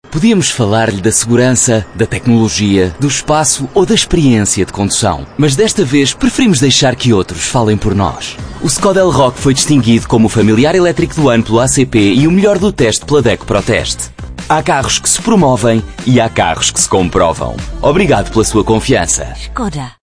Podíamos falar-lhe da segurança, da tecnologia, do espaço ou da experiência de condução. Mas desta vez preferimos deixar que outros falem por nós. O Skoda Elroq foi distinguido como o familiar elétrico do ano pelo ACP e o melhor do teste pela DECO ProTeste. Há carros que se promovem e há carros que se comprovam. Obrigado pela sua confiança. Skoda.